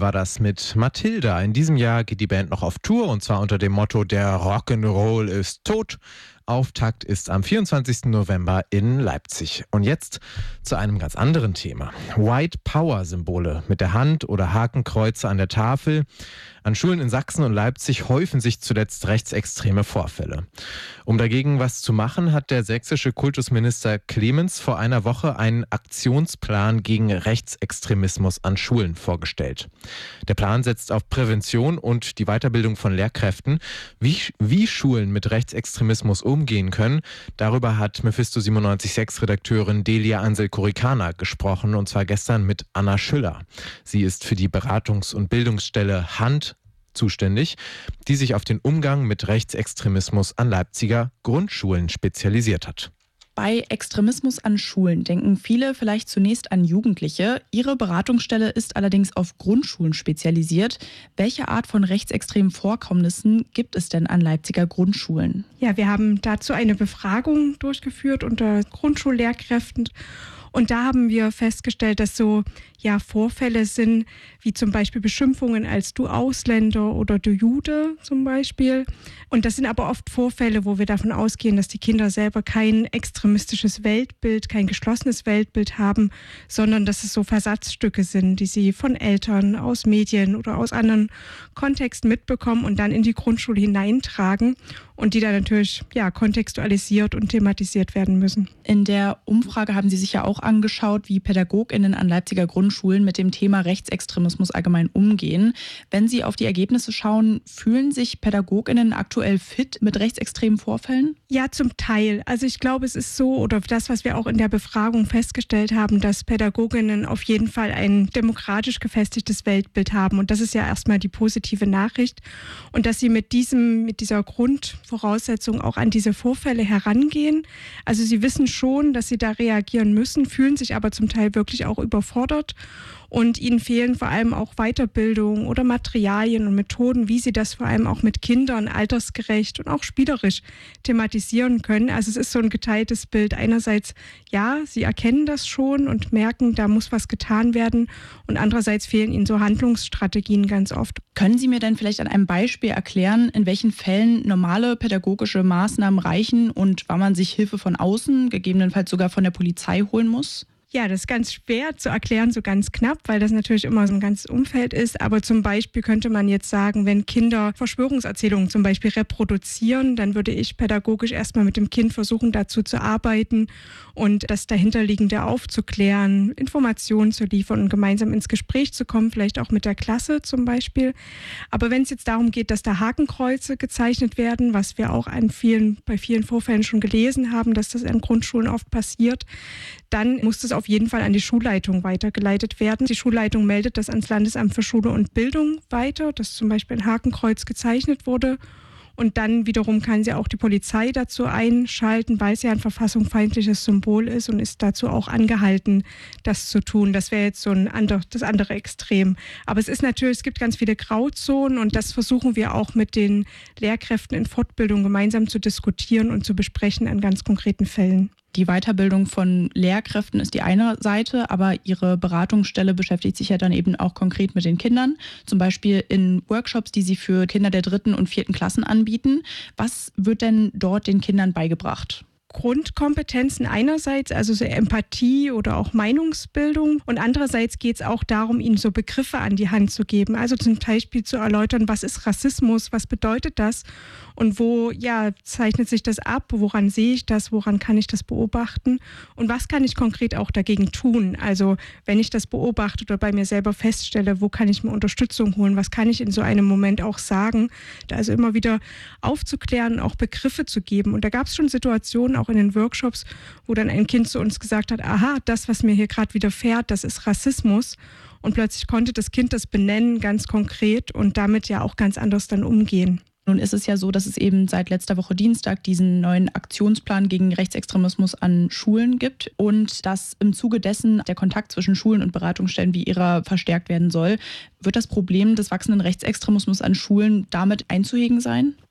war das mit Mathilda. In diesem Jahr geht die Band noch auf Tour und zwar unter dem Motto Der Rock'n'Roll ist tot. Auftakt ist am 24. November in Leipzig. Und jetzt zu einem ganz anderen Thema. White Power Symbole mit der Hand oder Hakenkreuze an der Tafel. An Schulen in Sachsen und Leipzig häufen sich zuletzt rechtsextreme Vorfälle. Um dagegen was zu machen, hat der sächsische Kultusminister Clemens vor einer Woche einen Aktionsplan gegen Rechtsextremismus an Schulen vorgestellt. Der Plan setzt auf Prävention und die Weiterbildung von Lehrkräften. Wie Schulen mit Rechtsextremismus umgehen können, darüber hat Mephisto 97.6-Redakteurin Delia Ansel-Kurikana gesprochen, und zwar gestern mit Anna Schüller. Sie ist für die Beratungs- und Bildungsstelle Hand zuständig, die sich auf den Umgang mit Rechtsextremismus an Leipziger Grundschulen spezialisiert hat. Bei Extremismus an Schulen denken viele vielleicht zunächst an Jugendliche. Ihre Beratungsstelle ist allerdings auf Grundschulen spezialisiert. Welche Art von rechtsextremen Vorkommnissen gibt es denn an Leipziger Grundschulen? Ja, wir haben dazu eine Befragung durchgeführt unter Grundschullehrkräften. Und da haben wir festgestellt, dass so Vorfälle sind, wie zum Beispiel Beschimpfungen als du Ausländer oder du Jude zum Beispiel. Und das sind aber oft Vorfälle, wo wir davon ausgehen, dass die Kinder selber kein extremistisches Weltbild, kein geschlossenes Weltbild haben, sondern dass es so Versatzstücke sind, die sie von Eltern, aus Medien oder aus anderen Kontexten mitbekommen und dann in die Grundschule hineintragen und die dann natürlich kontextualisiert und thematisiert werden müssen. In der Umfrage haben Sie sich ja auch angeschaut, wie PädagogInnen an Leipziger Grundschulen mit dem Thema Rechtsextremismus allgemein umgehen. Wenn Sie auf die Ergebnisse schauen, fühlen sich PädagogInnen aktuell fit mit rechtsextremen Vorfällen? Ja, zum Teil. Also ich glaube, es ist so, oder das, was wir auch in der Befragung festgestellt haben, dass PädagogInnen auf jeden Fall ein demokratisch gefestigtes Weltbild haben. Und das ist ja erstmal die positive Nachricht. Und dass sie mit dieser Grundvoraussetzung auch an diese Vorfälle herangehen. Also sie wissen schon, dass sie da reagieren müssen, fühlen sich aber zum Teil wirklich auch überfordert. Und ihnen fehlen vor allem auch Weiterbildung oder Materialien und Methoden, wie sie das vor allem auch mit Kindern altersgerecht und auch spielerisch thematisieren können. Also es ist so ein geteiltes Bild. Einerseits, sie erkennen das schon und merken, da muss was getan werden. Und andererseits fehlen ihnen so Handlungsstrategien ganz oft. Können Sie mir denn vielleicht an einem Beispiel erklären, in welchen Fällen normale pädagogische Maßnahmen reichen und wann man sich Hilfe von außen, gegebenenfalls sogar von der Polizei holen muss? Ja, das ist ganz schwer zu erklären, so ganz knapp, weil das natürlich immer so ein ganzes Umfeld ist. Aber zum Beispiel könnte man jetzt sagen, wenn Kinder Verschwörungserzählungen zum Beispiel reproduzieren, dann würde ich pädagogisch erstmal mit dem Kind versuchen, dazu zu arbeiten und das Dahinterliegende aufzuklären, Informationen zu liefern und gemeinsam ins Gespräch zu kommen, vielleicht auch mit der Klasse zum Beispiel. Aber wenn es jetzt darum geht, dass da Hakenkreuze gezeichnet werden, was wir auch bei vielen Vorfällen schon gelesen haben, dass das an Grundschulen oft passiert, dann muss das auf jeden Fall an die Schulleitung weitergeleitet werden. Die Schulleitung meldet das ans Landesamt für Schule und Bildung weiter, dass zum Beispiel ein Hakenkreuz gezeichnet wurde. Und dann wiederum kann sie auch die Polizei dazu einschalten, weil es ja ein verfassungsfeindliches Symbol ist und ist dazu auch angehalten, das zu tun. Das wäre jetzt so das andere Extrem. Aber es gibt ganz viele Grauzonen und das versuchen wir auch mit den Lehrkräften in Fortbildung gemeinsam zu diskutieren und zu besprechen an ganz konkreten Fällen. Die Weiterbildung von Lehrkräften ist die eine Seite, aber Ihre Beratungsstelle beschäftigt sich ja dann eben auch konkret mit den Kindern, zum Beispiel in Workshops, die Sie für Kinder der 3. und 4. Klassen anbieten. Was wird denn dort den Kindern beigebracht? Grundkompetenzen einerseits, also so Empathie oder auch Meinungsbildung, und andererseits geht es auch darum, ihnen so Begriffe an die Hand zu geben, also zum Beispiel zu erläutern, was ist Rassismus, was bedeutet das und wo zeichnet sich das ab, woran sehe ich das, woran kann ich das beobachten und was kann ich konkret auch dagegen tun, also wenn ich das beobachte oder bei mir selber feststelle, wo kann ich mir Unterstützung holen, was kann ich in so einem Moment auch sagen, da also immer wieder aufzuklären, auch Begriffe zu geben, und da gab es schon Situationen, auch in den Workshops, wo dann ein Kind zu uns gesagt hat, aha, das, was mir hier gerade widerfährt, das ist Rassismus. Und plötzlich konnte das Kind das benennen, ganz konkret, und damit ja auch ganz anders dann umgehen. Nun ist es ja so, dass es eben seit letzter Woche Dienstag diesen neuen Aktionsplan gegen Rechtsextremismus an Schulen gibt und dass im Zuge dessen der Kontakt zwischen Schulen und Beratungsstellen wie Ihrer verstärkt werden soll. Wird das Problem des wachsenden Rechtsextremismus an Schulen damit einzuhegen sein?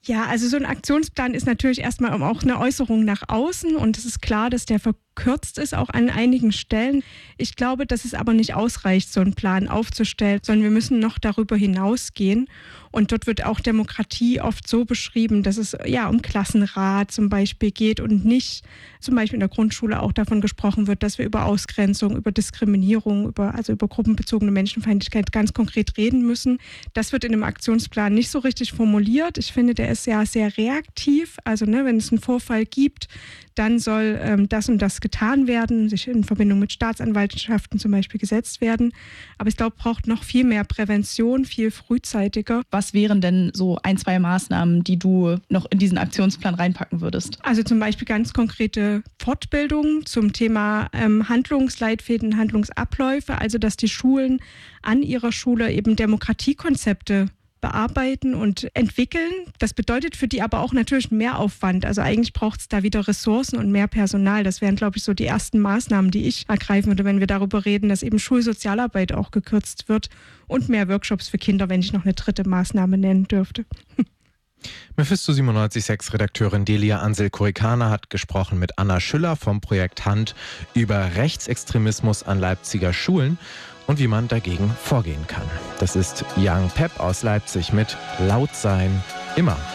Ja, also so ein Aktionsplan ist natürlich erstmal auch eine Äußerung nach außen und es ist klar, dass der verkürzt ist, auch an einigen Stellen. Ich glaube, dass es aber nicht ausreicht, so einen Plan aufzustellen, sondern wir müssen noch darüber hinausgehen. Und dort wird auch Demokratie oft so beschrieben, dass es ja um Klassenrat zum Beispiel geht und nicht zum Beispiel in der Grundschule auch davon gesprochen wird, dass wir über Ausgrenzung, über Diskriminierung, über gruppenbezogene Menschenfeindlichkeit ganz konkret reden müssen. Das wird in dem Aktionsplan nicht so richtig formuliert. Ich finde, der ist ja sehr reaktiv. Also wenn es einen Vorfall gibt, dann soll das und das getan werden, sich in Verbindung mit Staatsanwaltschaften zum Beispiel gesetzt werden. Aber ich glaube, braucht noch viel mehr Prävention, viel frühzeitiger. Was wären denn so 1, 2 Maßnahmen, die du noch in diesen Aktionsplan reinpacken würdest? Also zum Beispiel ganz konkrete Fortbildungen zum Thema Handlungsleitfäden, Handlungsabläufe, also dass die Schulen an ihrer Schule eben Demokratiekonzepte bearbeiten und entwickeln. Das bedeutet für die aber auch natürlich mehr Aufwand. Also eigentlich braucht es da wieder Ressourcen und mehr Personal. Das wären, glaube ich, so die ersten Maßnahmen, die ich ergreifen würde, wenn wir darüber reden, dass eben Schulsozialarbeit auch gekürzt wird und mehr Workshops für Kinder, wenn ich noch eine dritte Maßnahme nennen dürfte. Mephisto 97.6 Redakteurin Delia Ansel-Kurikana hat gesprochen mit Anna Schüller vom Projekt Hand über Rechtsextremismus an Leipziger Schulen und wie man dagegen vorgehen kann. Das ist Young Pep aus Leipzig mit Laut sein immer.